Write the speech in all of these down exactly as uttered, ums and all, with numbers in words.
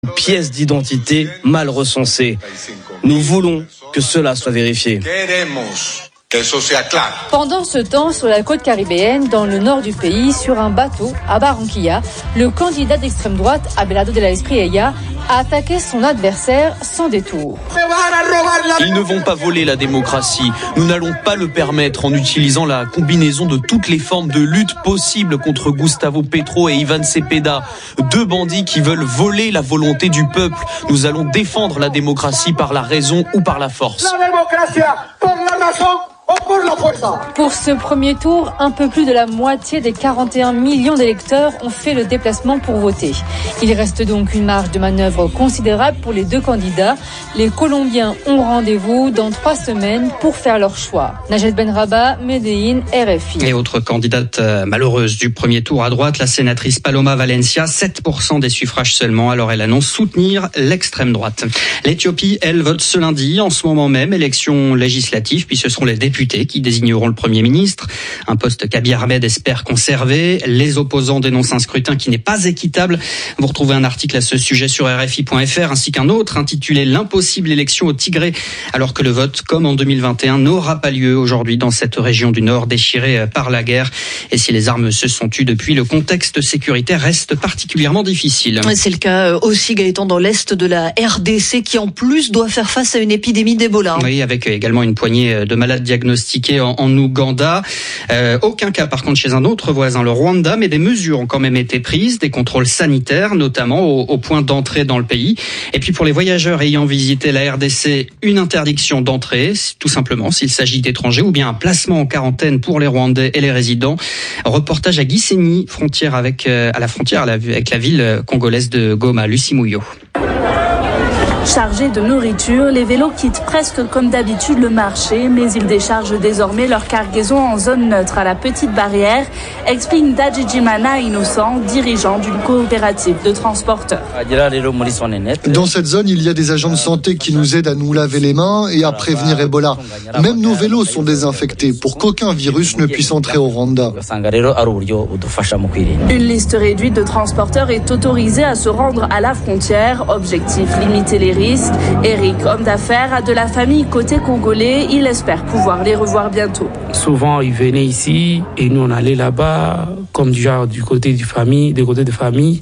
pièces d'identité mal recensées. Nous voulons que cela soit vérifié. Pendant ce temps, sur la côte caribéenne, dans le nord du pays, sur un bateau à Barranquilla, le candidat d'extrême droite, Abelardo de la Espriella, a attaqué son adversaire sans détour. Ils ne vont pas voler la démocratie. Nous n'allons pas le permettre en utilisant la combinaison de toutes les formes de lutte possibles contre Gustavo Petro et Ivan Cepeda. Deux bandits qui veulent voler la volonté du peuple. Nous allons défendre la démocratie par la raison ou par la force. La démocratie pour la nation. Pour ce premier tour, un peu plus de la moitié des quarante et un millions d'électeurs ont fait le déplacement pour voter. Il reste donc une marge de manœuvre considérable pour les deux candidats. Les Colombiens ont rendez-vous dans trois semaines pour faire leur choix. Najed Benraba, Medellín, R F I. Et autre candidate malheureuse du premier tour à droite, la sénatrice Paloma Valencia, sept pour cent des suffrages seulement. Alors elle annonce soutenir l'extrême droite. L'Éthiopie, elle, vote ce lundi, en ce moment même, élection législative, puis ce seront les députés qui désigneront le Premier ministre, un poste qu'Abiy Ahmed espère conserver. Les opposants dénoncent un scrutin qui n'est pas équitable. Vous retrouvez un article à ce sujet sur R F I point F R ainsi qu'un autre intitulé « L'impossible élection au Tigré » alors que le vote, comme en deux mille vingt et un, n'aura pas lieu aujourd'hui dans cette région du Nord déchirée par la guerre. Et si les armes se sont tues depuis, le contexte sécuritaire reste particulièrement difficile. C'est le cas aussi, Gaëtan, dans l'est de la R D C qui en plus doit faire face à une épidémie d'Ebola. Oui, avec également une poignée de malades diagnostiqués en, en Ouganda. Euh, aucun cas par contre chez un autre voisin, le Rwanda, mais des mesures ont quand même été prises, des contrôles sanitaires notamment au, au point d'entrée dans le pays. Et puis pour les voyageurs ayant visité la R D C, une interdiction d'entrée, tout simplement s'il s'agit d'étrangers, ou bien un placement en quarantaine pour les Rwandais et les résidents. Reportage à Gisenyi, frontière avec, euh, à la frontière avec la ville congolaise de Goma. Lucie Mouillot. Chargés de nourriture, les vélos quittent presque comme d'habitude le marché, mais ils déchargent désormais leur cargaison en zone neutre à la petite barrière, explique Ndajijimana Innocent, dirigeant d'une coopérative de transporteurs. Dans cette zone, il y a des agents de santé qui nous aident à nous laver les mains et à prévenir Ebola. Même nos vélos sont désinfectés pour qu'aucun virus ne puisse entrer au Rwanda. Une liste réduite de transporteurs est autorisée à se rendre à la frontière. Objectif, limiter les risques. Eric, homme d'affaires, a de la famille côté congolais. Il espère pouvoir les revoir bientôt. Souvent, ils venaient ici et nous, on allait là-bas, comme déjà du côté du famille, des côtés de famille.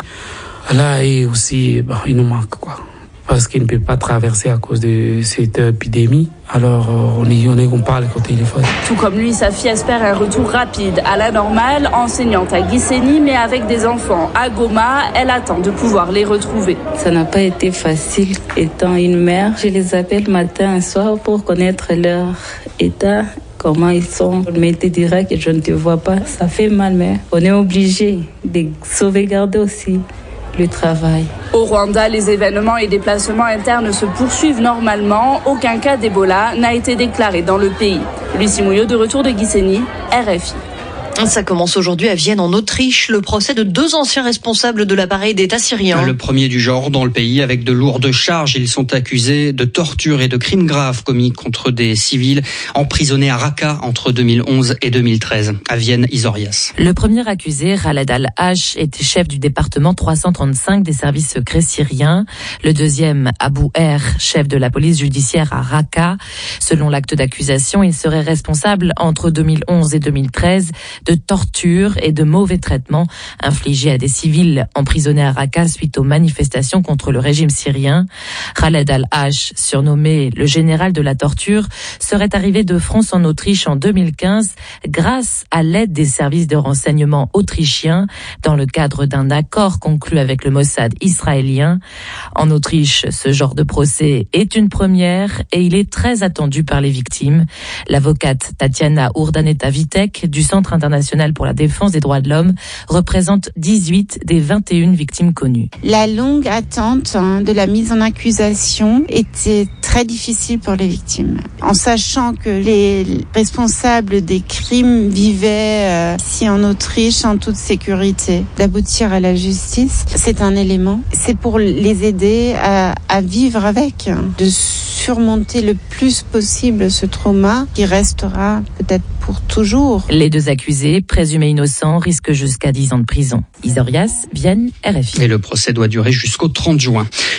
Là, et aussi, bon, il nous manque, quoi. Parce qu'il ne peut pas traverser à cause de cette épidémie. Alors, on est, on est, on parle quand il est fort. Tout comme lui, sa fille espère un retour rapide à la normale, enseignante à Gisenyi, mais avec des enfants à Goma, elle attend de pouvoir les retrouver. Ça n'a pas été facile étant une mère. Je les appelle matin et soir pour connaître leur état. Comment ils sont, mais te dira que je ne te vois pas. Ça fait mal, mais on est obligé de sauvegarder aussi le travail. Au Rwanda, les événements et déplacements internes se poursuivent normalement. Aucun cas d'Ebola n'a été déclaré dans le pays. Lucie Mouillot, de retour de Gisenyi, R F I. Ça commence aujourd'hui à Vienne, en Autriche, le procès de deux anciens responsables de l'appareil d'État syrien. Le premier du genre dans le pays, avec de lourdes charges. Ils sont accusés de torture et de crimes graves commis contre des civils emprisonnés à Raqqa entre deux mille onze et deux mille treize. À Vienne, Isorias. Le premier accusé, Khaled Al-Hash, était chef du département trois cent trente-cinq des services secrets syriens. Le deuxième, Abu Er, chef de la police judiciaire à Raqqa. Selon l'acte d'accusation, il serait responsable entre deux mille onze et deux mille treize de torture et de mauvais traitements infligés à des civils emprisonnés à Raqqa suite aux manifestations contre le régime syrien. Khaled Al-Hash, surnommé le général de la torture, serait arrivé de France en Autriche en deux mille quinze grâce à l'aide des services de renseignement autrichiens dans le cadre d'un accord conclu avec le Mossad israélien. En Autriche, ce genre de procès est une première et il est très attendu par les victimes. L'avocate Tatiana Urdaneta-Vitek du Centre international pour la défense des droits de l'homme représente dix-huit des vingt et une victimes connues. La longue attente hein, de la mise en accusation était très difficile pour les victimes. En sachant que les responsables des crimes vivaient euh, ici en Autriche en toute sécurité, d'aboutir à la justice, c'est un élément. C'est pour les aider à, à vivre avec, hein, de surmonter le plus possible ce trauma qui restera peut-être pour pour toujours. Les deux accusés, présumés innocents, risquent jusqu'à dix ans de prison. Isorias, Vienne, R F I. Et le procès doit durer jusqu'au trente juin.